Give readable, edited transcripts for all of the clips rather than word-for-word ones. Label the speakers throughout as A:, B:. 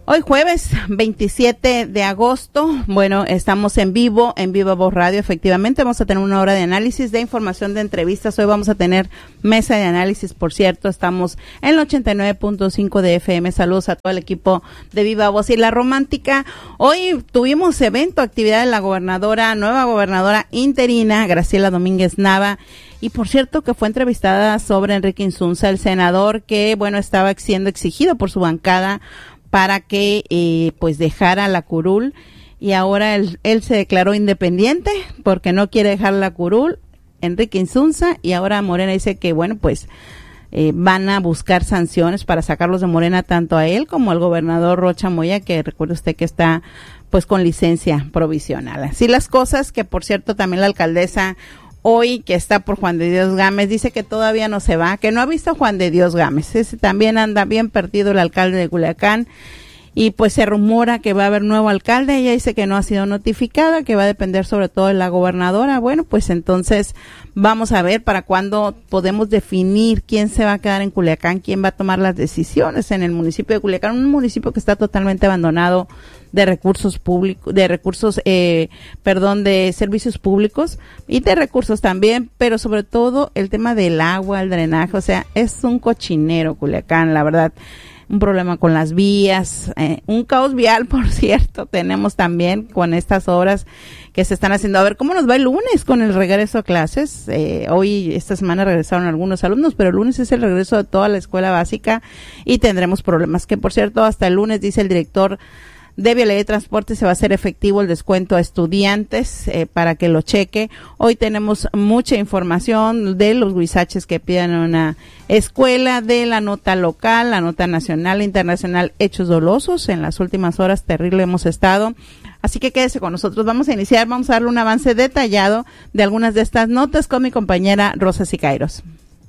A: Hoy jueves 27 de agosto, bueno, estamos en vivo, en Viva Voz Radio, efectivamente, vamos a tener una hora de análisis, de información, de entrevistas. Hoy vamos a tener mesa de análisis, por cierto, estamos en el 89.5 de FM. Saludos a todo el equipo de Viva Voz y La Romántica. Hoy tuvimos evento, actividad de la nueva gobernadora interina, Graciela Domínguez Nava. Y por cierto que fue entrevistada sobre Enrique Insunza, el senador que, bueno, estaba siendo exigido por su bancada para que pues dejara la curul, y ahora él se declaró independiente porque no quiere dejar la curul, Enrique Insunza, y ahora Morena dice que bueno, pues van a buscar sanciones para sacarlos de Morena, tanto a él como al gobernador Rocha Moya, que recuerde usted que está pues con licencia provisional. Así las cosas, que por cierto también la alcaldesa hoy, que está por Juan de Dios Gámez, dice que todavía no se va, que no ha visto a Juan de Dios Gámez. Ese también anda bien perdido, el alcalde de Culiacán, y pues se rumora que va a haber nuevo alcalde. Ella dice que no ha sido notificada, que va a depender sobre todo de la gobernadora. Bueno, pues entonces vamos a ver para cuándo podemos definir quién se va a quedar en Culiacán, quién va a tomar las decisiones en el municipio de Culiacán, un municipio que está totalmente abandonado de recursos públicos, de servicios públicos y de recursos también, pero sobre todo el tema del agua, el drenaje. O sea, es un cochinero Culiacán, la verdad. Un problema con las vías, un caos vial, por cierto, tenemos también con estas obras que se están haciendo. A ver cómo nos va el lunes con el regreso a clases. Hoy, esta semana regresaron algunos alumnos, pero el lunes es el regreso de toda la escuela básica y tendremos problemas. Que por cierto, hasta el lunes, dice el director de Vialidad y Transporte, se va a hacer efectivo el descuento a estudiantes para que lo cheque. Hoy tenemos mucha información de los huizaches que piden una escuela, de la nota local, la nota nacional e internacional, hechos dolosos. En las últimas horas terrible hemos estado. Así que quédese con nosotros. Vamos a iniciar, vamos a darle un avance detallado de algunas de estas notas con mi compañera Rosa Sicairos.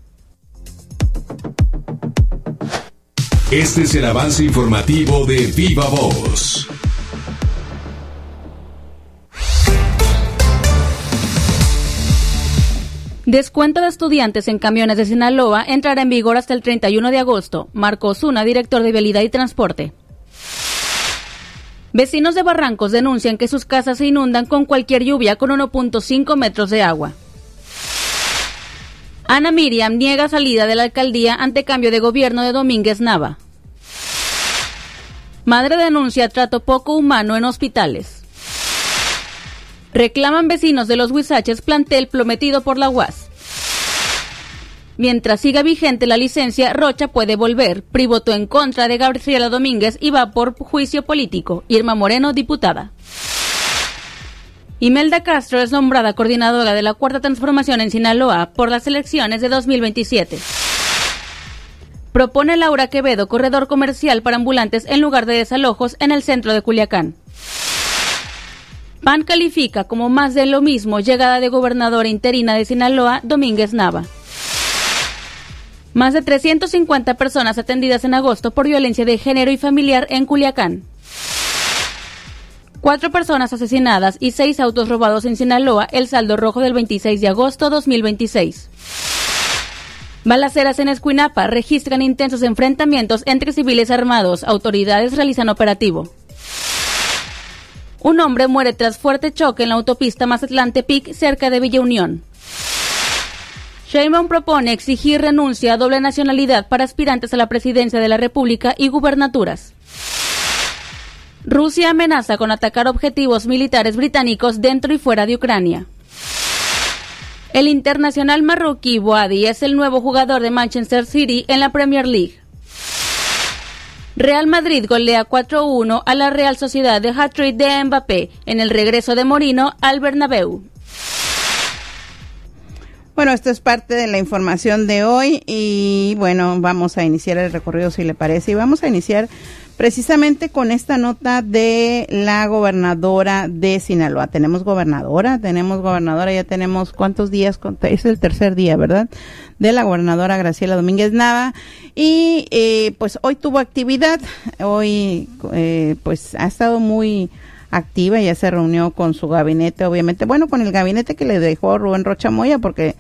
B: Este es el avance informativo de Viva Voz.
C: Descuento de estudiantes en camiones de Sinaloa entrará en vigor hasta el 31 de agosto. Marco Osuna, director de Vialidad y Transporte. Vecinos de Barrancos denuncian que sus casas se inundan con cualquier lluvia con 1.5 metros de agua. Ana Miriam niega salida de la alcaldía ante cambio de gobierno de Domínguez Nava. Madre denuncia trato poco humano en hospitales. Reclaman vecinos de los Huizaches plantel prometido por la UAS. Mientras siga vigente la licencia, Rocha puede volver. PRI votó en contra de Graciela Domínguez y va por juicio político. Irma Moreno, diputada. Imelda Castro es nombrada coordinadora de la Cuarta Transformación en Sinaloa por las elecciones de 2027. Propone Laura Quevedo corredor comercial para ambulantes en lugar de desalojos en el centro de Culiacán. PAN califica como más de lo mismo llegada de gobernadora interina de Sinaloa, Domínguez Nava. Más de 350 personas atendidas en agosto por violencia de género y familiar en Culiacán. 4 personas asesinadas y 6 autos robados en Sinaloa, el saldo rojo del 26 de agosto 2026. Balaceras en Escuinapa, registran intensos enfrentamientos entre civiles armados, autoridades realizan operativo. Un hombre muere tras fuerte choque en la autopista Mazatlán-Tepic, cerca de Villa Unión. Sheinbaum propone exigir renuncia a doble nacionalidad para aspirantes a la presidencia de la República y gubernaturas. Rusia amenaza con atacar objetivos militares británicos dentro y fuera de Ucrania. El internacional marroquí Boadi es el nuevo jugador de Manchester City en la Premier League. Real Madrid golea 4-1 a la Real Sociedad de hat-trick de Mbappé en el regreso de Mourinho al Bernabéu.
A: Bueno, esto es parte de la información de hoy y bueno, vamos a iniciar el recorrido si le parece, y vamos a iniciar precisamente con esta nota de la gobernadora de Sinaloa. Tenemos gobernadora, ya tenemos ¿cuántos días? Es el tercer día, ¿verdad? De la gobernadora Graciela Domínguez Nava, y pues hoy tuvo actividad, hoy pues ha estado muy activa, ya se reunió con su gabinete, obviamente, bueno, con el gabinete que le dejó Rubén Rocha Moya, porque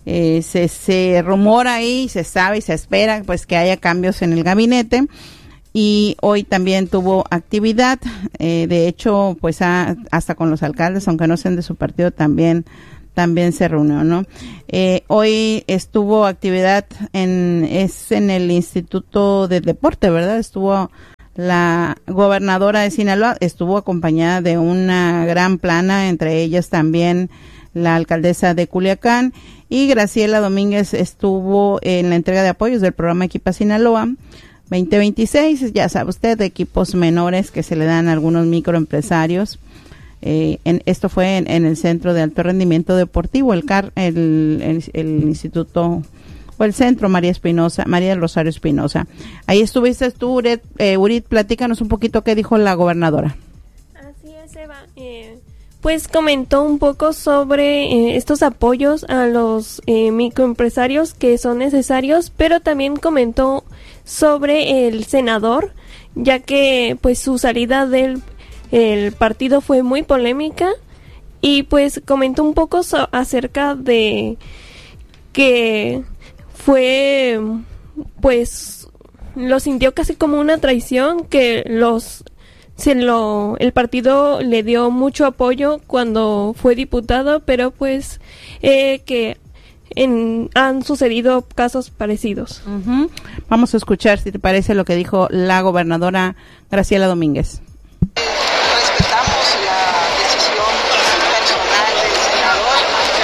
A: se rumora ahí, se sabe y se espera pues que haya cambios en el gabinete. y hoy también tuvo actividad, de hecho, pues hasta con los alcaldes, aunque no sean de su partido, también se reunió, ¿no? Hoy estuvo actividad en el Instituto de Deporte, ¿verdad? Estuvo la gobernadora de Sinaloa, estuvo acompañada de una gran plana, entre ellas también la alcaldesa de Culiacán, y Graciela Domínguez estuvo en la entrega de apoyos del programa Equipa Sinaloa 2026, ya sabe usted, de equipos menores que se le dan a algunos microempresarios. Esto fue en el Centro de Alto Rendimiento Deportivo, el Instituto o el Centro María del Rosario Espinosa. Ahí estuviste tú, Urit, platícanos un poquito qué dijo la gobernadora.
D: Así es, Eva. Pues comentó un poco sobre estos apoyos a los microempresarios que son necesarios, pero también comentó sobre el senador, ya que pues su salida del partido fue muy polémica, y pues comentó un poco acerca de que fue, pues lo sintió casi como una traición, que el partido le dio mucho apoyo cuando fue diputado, pero pues que han sucedido casos parecidos.
A: Uh-huh. Vamos a escuchar, si te parece, lo que dijo la gobernadora Graciela Domínguez.
E: Respetamos la decisión personal del senador.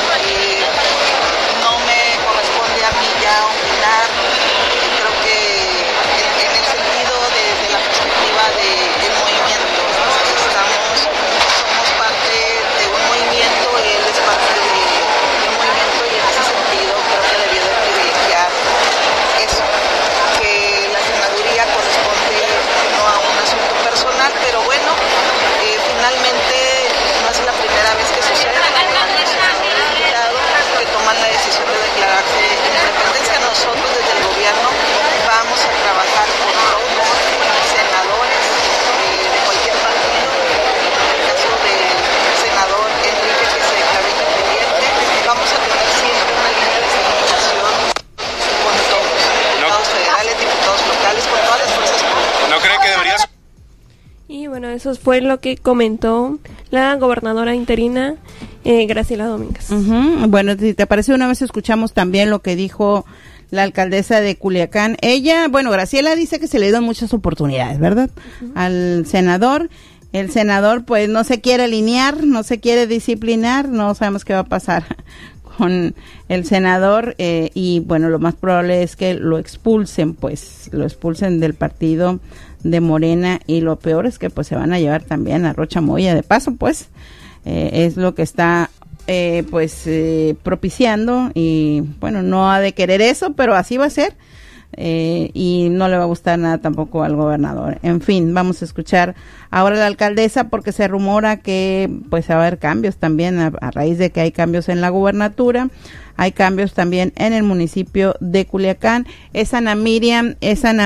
E: No me corresponde a mí ya opinar. Creo que en el sentido desde la perspectiva del movimiento, somos parte de un movimiento, él es parte del movimiento, y en ese sentido creo que debió de privilegiar eso, que la senaduría corresponde no a un asunto personal, pero bueno, finalmente no es la primera vez que sucede. Hay senadores diputados que toman la decisión de declararse independencia. Nosotros desde el gobierno vamos a trabajar por todos los senadores de cualquier partido. En el caso del senador Enrique, que se declaró independiente, vamos a tener siempre una línea de comunicación con todos, diputados federales, diputados locales, con todas las fuerzas políticas.
F: ¿No cree que deberías?
D: Y bueno, eso fue lo que comentó la gobernadora interina Graciela Domínguez.
A: Uh-huh. Bueno, si te parece, una vez escuchamos también lo que dijo la alcaldesa de Culiacán. Ella, bueno, Graciela dice que se le dieron muchas oportunidades, ¿verdad? Uh-huh. Al senador. El senador pues no se quiere alinear, no se quiere disciplinar, no sabemos qué va a pasar con el senador, y bueno, lo más probable es que lo expulsen del partido de Morena, y lo peor es que pues se van a llevar también a Rocha Moya de paso, pues es lo que está propiciando, y bueno, no ha de querer eso, pero así va a ser, y no le va a gustar nada tampoco al gobernador. En fin, vamos a escuchar ahora a la alcaldesa, porque se rumora que pues va a haber cambios también a raíz de que hay cambios en la gubernatura. Hay cambios también en el municipio de Culiacán. Es Ana Miriam,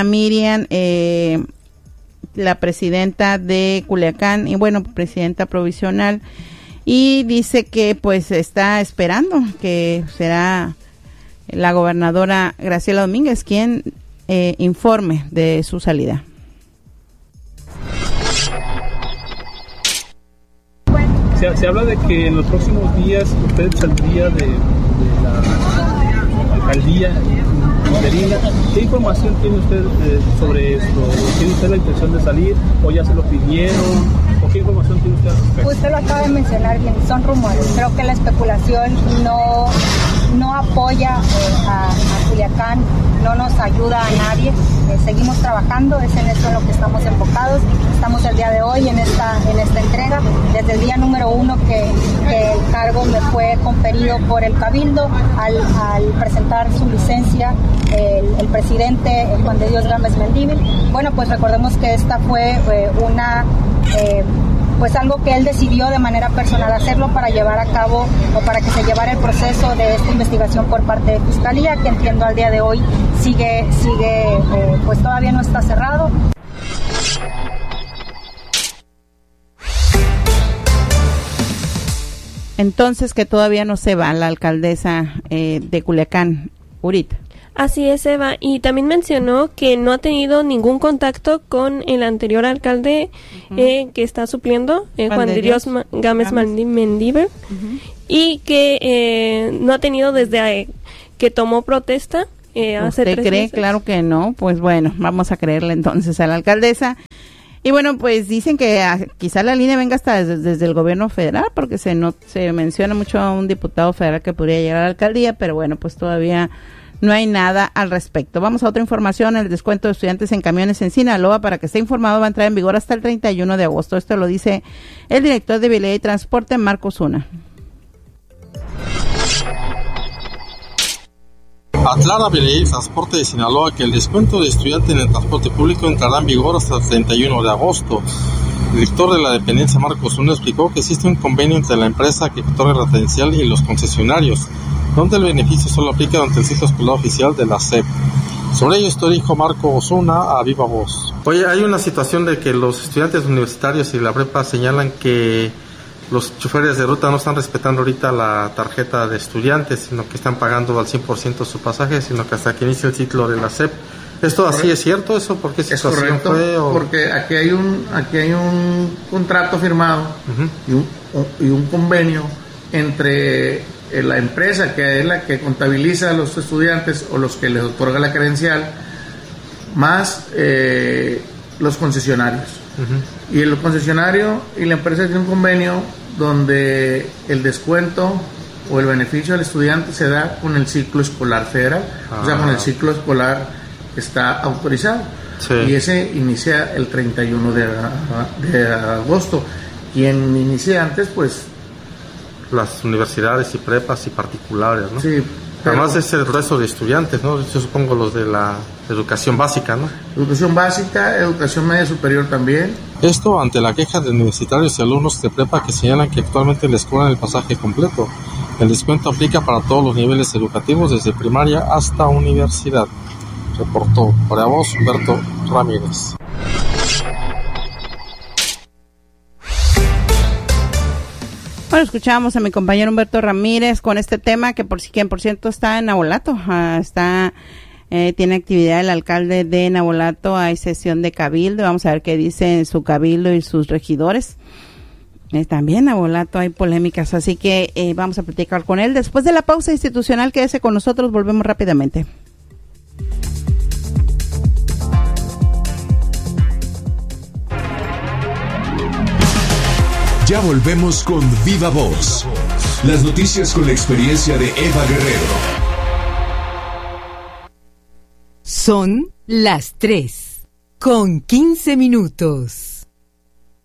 A: la presidenta de Culiacán, y bueno, presidenta provisional, y dice que pues está esperando que será la gobernadora Graciela Domínguez quien informe de su salida.
G: Se habla de que en los próximos días usted saldría de la alcaldía interina. ¿Qué información tiene usted sobre esto? ¿Tiene usted la intención de salir o ya se lo pidieron? ¿O qué información tiene usted al respecto?
H: Usted lo acaba de mencionar bien, son rumores. Creo que la especulación no apoya a Culiacán, no nos ayuda a nadie. Seguimos trabajando, es en eso en lo que estamos enfocados. Estamos el día de hoy en esta entrega. Desde el día número 1 que el cargo me fue conferido por el Cabildo, al presentar su licencia el presidente Juan de Dios Gámez Mendívil. Bueno, pues recordemos que esta fue pues algo que él decidió de manera personal hacerlo para llevar a cabo o para que se llevara el proceso de esta investigación por parte de Fiscalía, que entiendo al día de hoy sigue pues todavía no está cerrado.
A: Entonces, que todavía no se va la alcaldesa de Culiacán, Urita.
D: Así es, Eva. Y también mencionó que no ha tenido ningún contacto con el anterior alcalde que está supliendo, Juan de Dios Gámez Mendívil, y que no ha tenido desde que tomó protesta hace 3
A: ¿Usted cree?
D: meses.
A: Claro que no. Pues bueno, vamos a creerle entonces a la alcaldesa. Y bueno, pues dicen que quizá la línea venga hasta desde el gobierno federal, porque se menciona mucho a un diputado federal que podría llegar a la alcaldía, pero bueno, pues todavía no hay nada al respecto. Vamos a otra información. El descuento de estudiantes en camiones en Sinaloa, para que esté informado, va a entrar en vigor hasta el 31 de agosto. Esto lo dice el director de Vialidad y Transporte, Marco Zuna.
F: Aclara Vialidad y Transporte de Sinaloa que el descuento de estudiante en el transporte público entrará en vigor hasta el 31 de agosto. El director de la dependencia, Marco Zuna, explicó que existe un convenio entre la empresa que otorga la credencial y los concesionarios, donde el beneficio solo aplica durante el ciclo escolar oficial de la SEP. Sobre ello, esto dijo Marco Zuna a viva voz. Oye, hay una situación de que los estudiantes universitarios y la prepa señalan que los choferes de ruta no están respetando ahorita la tarjeta de estudiantes, sino que están pagando al 100% su pasaje, sino que hasta que inicie el ciclo de la SEP. ¿Esto así es cierto? ¿Eso por qué situación
I: correcto,
F: fue? ¿O?
I: Porque aquí hay un contrato firmado y un convenio entre la empresa, que es la que contabiliza a los estudiantes o los que les otorga la credencial, más los concesionarios. Y el concesionario y la empresa tienen un convenio donde el descuento o el beneficio al estudiante se da con el ciclo escolar federal, o sea, con el ciclo escolar que está autorizado. Sí. Y ese inicia el 31 de agosto. Quien inicia antes, pues
F: las universidades y prepas y particulares, ¿no?
I: Sí.
F: Además es el resto de estudiantes, ¿no? Yo supongo los de la educación básica, ¿no?
I: Educación básica, educación media superior también.
F: Esto ante la queja de universitarios y alumnos de prepa que señalan que actualmente les cobran el pasaje completo. El descuento aplica para todos los niveles educativos, desde primaria hasta universidad. Reportó para voz Humberto Ramírez.
A: Bueno, escuchábamos a mi compañero Humberto Ramírez con este tema que por cierto está en Navolato, tiene actividad el alcalde de Navolato, hay sesión de cabildo, vamos a ver qué dice su cabildo y sus regidores. También en Navolato hay polémicas, así que vamos a platicar con él. Después de la pausa institucional, quédese con nosotros, volvemos rápidamente.
B: Ya volvemos con Viva Voz. Las noticias con la experiencia de Eva Guerrero.
J: Son las 3:15.